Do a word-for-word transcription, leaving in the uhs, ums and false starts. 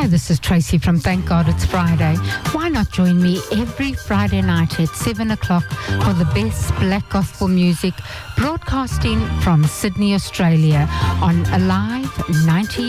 Hi, this is Tracy from Thank God It's Friday. Why not join me every Friday night at seven o'clock for the best black gospel music broadcasting from Sydney, Australia on Alive ninety